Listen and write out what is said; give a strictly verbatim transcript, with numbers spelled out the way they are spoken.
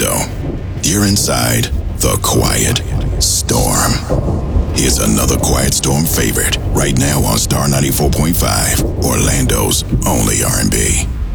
Orlando. You're inside the Quiet Storm. Here's another Quiet Storm favorite right now on Star ninety-four point five, Orlando's only R and B.